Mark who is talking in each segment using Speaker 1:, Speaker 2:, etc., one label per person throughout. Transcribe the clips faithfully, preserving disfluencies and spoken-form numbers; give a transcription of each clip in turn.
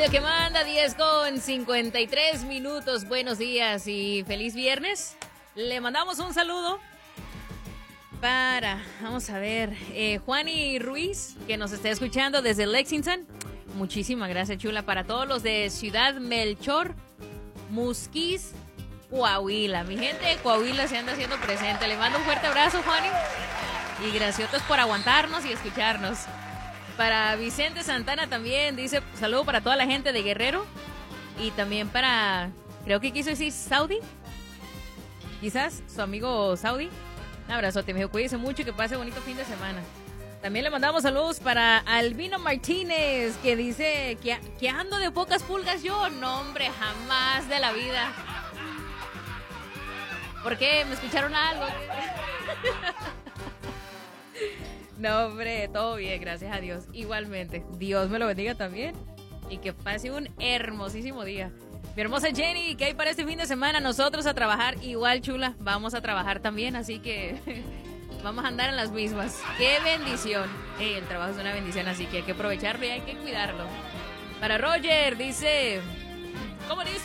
Speaker 1: radio que manda, diez con cincuenta y tres minutos. Buenos días y feliz viernes. Le mandamos un saludo para, vamos a ver, eh, Juani Ruiz, que nos está escuchando desde Lexington. Muchísimas gracias, chula. Para todos los de Ciudad Melchor, Musquís, Coahuila. Mi gente de Coahuila se anda haciendo presente. Le mando un fuerte abrazo, Juani. Y graciosos por aguantarnos y escucharnos. Para Vicente Santana también dice saludo para toda la gente de Guerrero. Y también para, creo que quiso decir Saudi. Quizás su amigo Saudi. Un abrazote, me dijo, cuídese mucho y que pase bonito fin de semana. También le mandamos saludos para Albino Martínez, que dice que, que ando de pocas pulgas yo. No, hombre, jamás de la vida. ¿Por qué? ¿Me escucharon algo? No, hombre, todo bien, gracias a Dios. Igualmente, Dios me lo bendiga también y que pase un hermosísimo día. Mi hermosa Jenny, ¿qué hay para este fin de semana? Nosotros a trabajar igual, chula. Vamos a trabajar también, así que vamos a andar en las mismas. ¡Qué bendición! Hey, el trabajo es una bendición, así que hay que aprovecharlo y hay que cuidarlo. Para Roger, dice... ¿Cómo dice?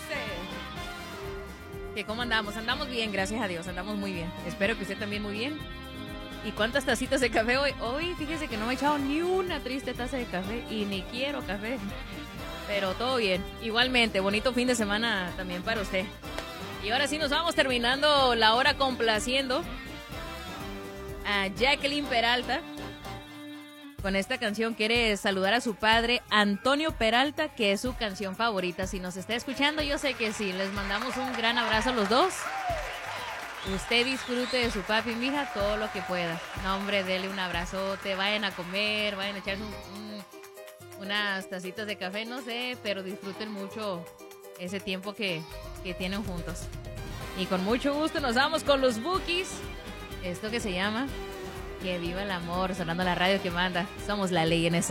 Speaker 1: Que cómo andamos. Andamos bien, gracias a Dios. Andamos muy bien. Espero que usted también muy bien. ¿Y cuántas tacitas de café hoy? Hoy, fíjese que no me he echado ni una triste taza de café y ni quiero café. Pero todo bien. Igualmente, bonito fin de semana también para usted. Y ahora sí nos vamos terminando la hora complaciendo a Jacqueline Peralta. Con esta canción quiere saludar a su padre, Antonio Peralta, que es su canción favorita. Si nos está escuchando, yo sé que sí. Les mandamos un gran abrazo a los dos. Usted disfrute de su papi, mija, todo lo que pueda. No, hombre, dele un abrazote, vayan a comer, vayan a echarse un, un, unas tacitas de café, no sé, pero disfruten mucho ese tiempo que, que tienen juntos. Y con mucho gusto nos vamos con los Bookies. Esto que se llama Que Viva el Amor, sonando la radio que manda. Somos la ley en ese.